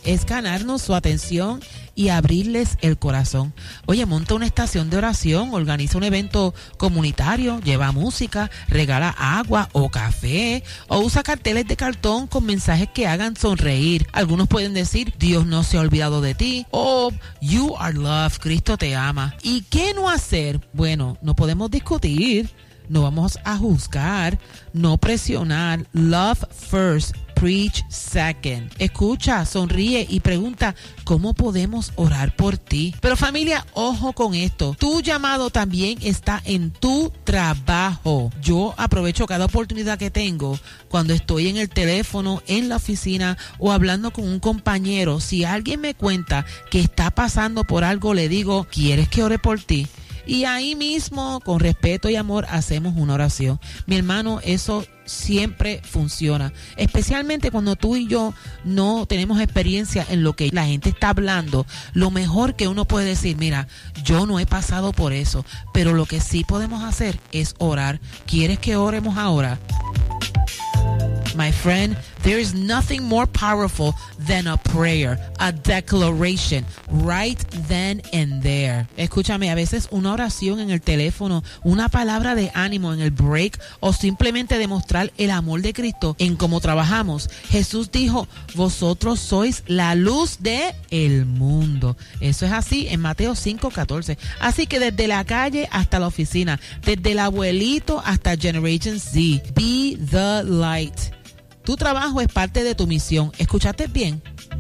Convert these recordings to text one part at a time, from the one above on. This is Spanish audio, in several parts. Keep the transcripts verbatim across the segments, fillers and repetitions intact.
es ganarnos su atención y abrirles el corazón. Oye, monta una estación de oración, organiza un evento comunitario, lleva música, regala agua o café, o usa carteles de cartón con mensajes que hagan sonreír. Algunos pueden decir, Dios no se ha olvidado de ti, o you are loved, Cristo te ama. ¿Y qué no hacer? Bueno, no podemos discutir, no vamos a juzgar, no presionar. Love first, preach second. Escucha, sonríe y pregunta, ¿cómo podemos orar por ti? Pero familia, ojo con esto. Tu llamado también está en tu trabajo. Yo aprovecho cada oportunidad que tengo cuando estoy en el teléfono, en la oficina o hablando con un compañero. Si alguien me cuenta que está pasando por algo, le digo, ¿quieres que ore por ti? Y ahí mismo, con respeto y amor, hacemos una oración. Mi hermano, eso siempre funciona. Especialmente cuando tú y yo no tenemos experiencia en lo que la gente está hablando. Lo mejor que uno puede decir, mira, yo no he pasado por eso, pero lo que sí podemos hacer es orar. ¿Quieres que oremos ahora? My friend, there is nothing more powerful than a prayer, a declaration, right then and there. Escúchame, a veces una oración en el teléfono, una palabra de ánimo en el break o simplemente demostrar el amor de Cristo en cómo trabajamos. Jesús dijo, vosotros sois la luz de el mundo. Eso es así en Mateo cinco catorce. Así que desde la calle hasta la oficina, desde el abuelito hasta Generation Z, be the light. Tu trabajo es parte de tu misión. ¿Escuchaste bien?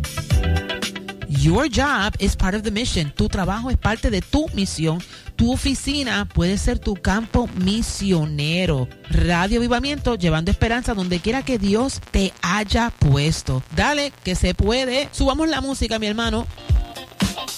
Your job is part of the mission. Tu trabajo es parte de tu misión. Tu oficina puede ser tu campo misionero. Radio Avivamiento, llevando esperanza donde quiera que Dios te haya puesto. Dale, que se puede. Subamos la música, mi hermano.